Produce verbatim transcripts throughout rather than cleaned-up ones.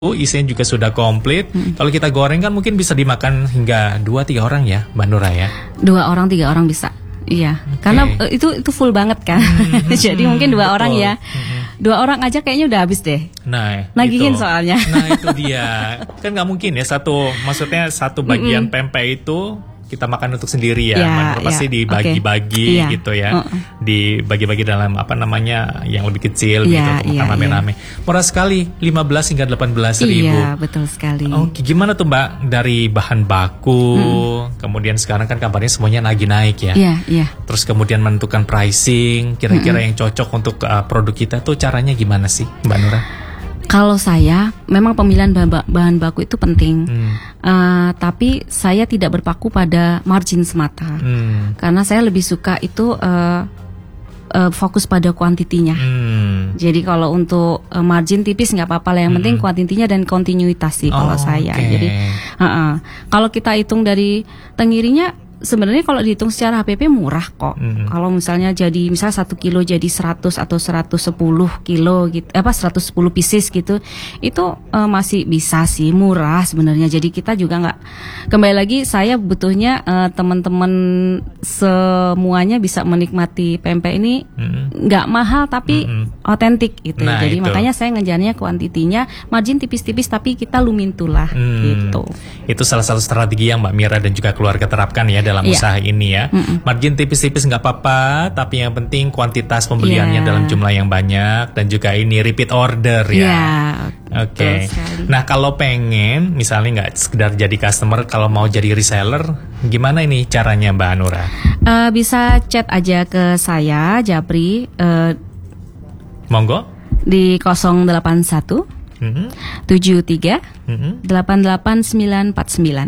isinya juga sudah komplit. Hmm. Kalau kita goreng kan mungkin bisa dimakan hingga dua tiga orang ya, Mbak Nura ya. Dua orang tiga orang bisa. Iya, okay. Karena uh, itu itu full banget kan. Hmm, Jadi mungkin dua betul. orang ya. Hmm. Dua orang aja kayaknya udah habis deh. Nah, nagihin itu. soalnya. Nah, itu dia. Kan nggak mungkin ya satu, maksudnya satu bagian mm-mm. pempek itu kita makan untuk sendiri ya, ya pasti ya. dibagi-bagi okay. gitu ya, uh-uh. dibagi-bagi dalam apa namanya yang lebih kecil ya, gitu untuk ya, makan rame-rame. Ya. Murah sekali, lima belas hingga delapan belas ribu. Iya, betul sekali. Oke, gimana tuh Mbak dari bahan baku, hmm. kemudian sekarang kan kabarnya semuanya lagi naik ya. Iya, iya. Terus kemudian menentukan pricing, kira-kira hmm. yang cocok untuk uh, produk kita tuh caranya gimana sih, Mbak Nura? Kalau saya, memang pemilihan bahan baku itu penting, hmm. uh, tapi saya tidak berpaku pada margin semata, hmm. karena saya lebih suka itu uh, uh, fokus pada kuantitinya. Hmm. Jadi kalau untuk uh, margin tipis nggak apa-apa lah, yang hmm. penting kuantitinya dan kontinuitas sih kalau oh, saya. Okay. Jadi uh-uh. kalau kita hitung dari tengirinya, sebenarnya kalau dihitung secara H P P murah kok. Mm-hmm. Kalau misalnya jadi misalnya satu kilo jadi seratus atau seratus sepuluh kilo gitu, apa seratus sepuluh pieces gitu, itu uh, masih bisa sih, murah sebenarnya. Jadi kita juga nggak, kembali lagi saya butuhnya uh, teman-teman semuanya bisa menikmati pempek ini nggak mm-hmm. mahal tapi otentik mm-hmm. gitu. Nah, jadi itu. Makanya saya ngejarnya kuantitinya, margin tipis-tipis tapi kita lumintulah mm. gitu. Itu salah satu strategi yang Mbak Mira dan juga keluarga terapkan ya dalam yeah. usaha ini ya. Mm-mm. Margin tipis-tipis nggak apa-apa, tapi yang penting kuantitas pembeliannya yeah. dalam jumlah yang banyak dan juga ini repeat order ya. Yeah. Oke. Okay. Nah kalau pengen misalnya nggak sekedar jadi customer, kalau mau jadi reseller, gimana ini caranya Mbak Nura? Uh, bisa chat aja ke saya Japri. Uh, Monggo. Di nol delapan satu mm-hmm. tujuh tiga mm-hmm. delapan delapan sembilan empat sembilan.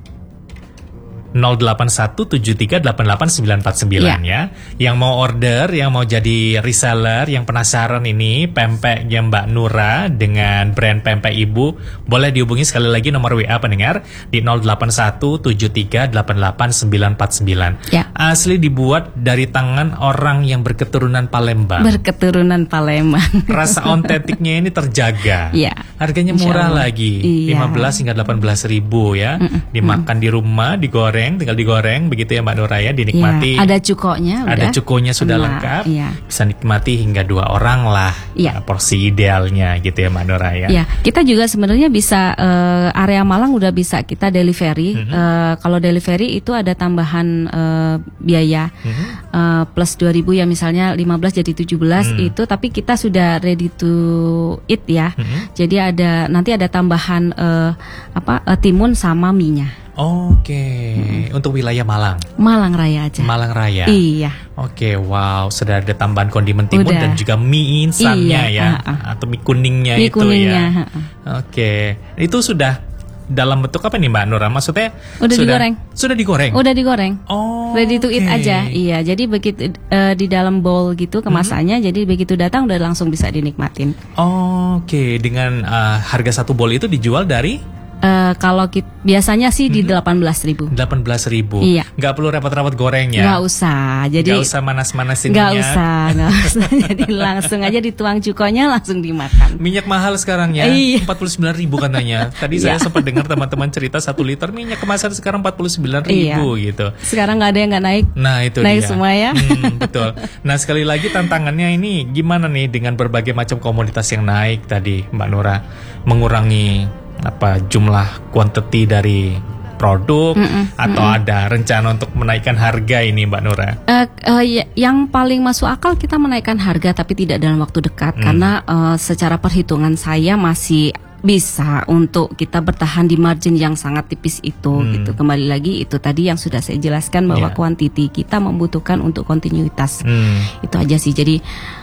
nol delapan satu tujuh tiga delapan delapan sembilan empat sembilan yeah. ya. Yang mau order, yang mau jadi reseller, yang penasaran ini pempeknya Mbak Nura dengan brand pempek Ibu, boleh dihubungi sekali lagi nomor W A pendengar di nol delapan satu tujuh tiga delapan delapan sembilan empat sembilan. Yeah. Asli dibuat dari tangan orang yang berketurunan Palembang. Berketurunan Palembang. Rasa otentiknya ini terjaga. Yeah. Harganya murah lagi, yeah. lima belas hingga delapan belas ribu ya. Mm-mm. Dimakan di rumah, digoreng, tinggal digoreng begitu ya Mbak Nura ya, dinikmati. Ya, ada cukonya, ada cukonya sudah nah, lengkap, ya. Bisa nikmati hingga dua orang lah, ya. Porsi idealnya gitu ya Mbak Nura ya. Ya, kita juga sebenarnya bisa uh, area Malang udah bisa kita delivery. Mm-hmm. uh, kalau delivery itu ada tambahan uh, biaya mm-hmm. uh, plus dua ribu ya, misalnya lima belas jadi tujuh belas mm. itu, tapi kita sudah ready to eat ya. Mm-hmm. Jadi ada nanti ada tambahan uh, apa uh, timun sama mie-nya. Oke, okay. hmm. untuk wilayah Malang. Malang Raya aja. Malang Raya. Iya. Oke, okay, wow, sudah ada tambahan kondimen timun udah. Dan juga mie insannya iya, ya, uh-uh. atau mie kuningnya mie itu kuningnya, ya. Uh-uh. Oke, okay. Itu sudah dalam bentuk apa nih Mbak Nura? Maksudnya udah sudah digoreng. Sudah digoreng. Udah digoreng. Oh. Ready to eat okay. aja. Iya, jadi begitu uh, di dalam bowl gitu kemasannya, mm-hmm. jadi begitu datang udah langsung bisa dinikmatin. Oh, oke, okay. Dengan uh, harga satu bowl itu dijual dari Uh, kalau kita, biasanya sih di delapan belas ribu. Delapan belas ribu. Iya. Gak perlu repot-repot gorengnya. Gak usah. Jadi gak usah manas-manasin gak minyak. usah, gak usah. Jadi langsung aja dituang cukonya langsung dimakan. Minyak mahal sekarang ya. Iya. Empat puluh sembilan ribu katanya. Tadi saya sempat dengar teman-teman cerita satu liter minyak kemasan sekarang empat puluh sembilan ribu iya. gitu. Sekarang nggak ada yang nggak naik. Nah itu naik dia. semua ya. Hmm, betul. Nah sekali lagi tantangannya ini gimana nih dengan berbagai macam komoditas yang naik tadi Mbak Nura, mengurangi apa jumlah kuantiti dari produk mm-mm, atau mm-mm. ada rencana untuk menaikkan harga ini Mbak Nura? Uh, uh, y- yang paling masuk akal kita menaikkan harga tapi tidak dalam waktu dekat mm. karena uh, secara perhitungan saya masih bisa untuk kita bertahan di margin yang sangat tipis itu hmm. gitu. Kembali lagi itu tadi yang sudah saya jelaskan bahwa yeah. kuantiti kita membutuhkan untuk kontinuitas. Hmm. Itu aja sih. Jadi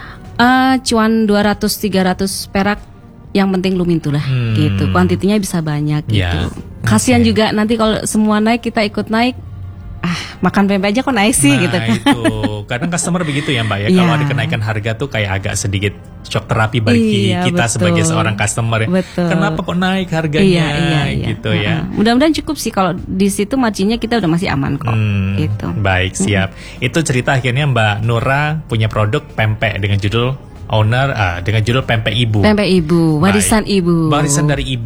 uh, cuan dua ratus tiga ratus perak yang penting lumintulah hmm. gitu. Kuantitinya bisa banyak gitu. Yeah. Kasihan okay. juga nanti kalau semua naik kita ikut naik. Ah, makan pempek aja kok naik sih nah, gitu kan. Itu kadang customer begitu ya Mbak ya. Yeah. Kalau ada kenaikan harga tuh kayak agak sedikit shock terapi bagi iya, kita betul. Sebagai seorang customer ya. Betul. Kenapa kok naik harganya iya, iya, iya. gitu uh-huh. ya. Mudah-mudahan cukup sih kalau di situ marginnya kita udah masih aman kok. Hmm, gitu. Baik, siap. Hmm. Itu cerita akhirnya Mbak Nura punya produk pempek dengan judul owner uh, dengan judul Pempek Ibu. Pempek Ibu, warisan Baik. ibu. Warisan dari ibu.